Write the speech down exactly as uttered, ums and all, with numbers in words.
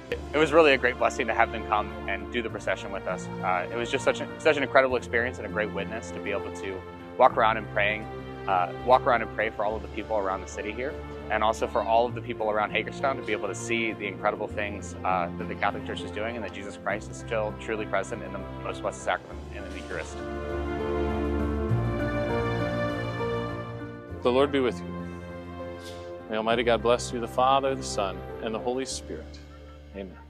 It was really a great blessing to have them come and do the procession with us. Uh, it was just such, a, such an incredible experience and a great witness to be able to walk around and praying, uh, walk around and pray for all of the people around the city here, and also for all of the people around Hagerstown to be able to see the incredible things uh, that the Catholic Church is doing, and that Jesus Christ is still truly present in the Most Blessed Sacrament and in the Eucharist. The Lord be with you. May Almighty God bless you, the Father, the Son, and the Holy Spirit. Amen.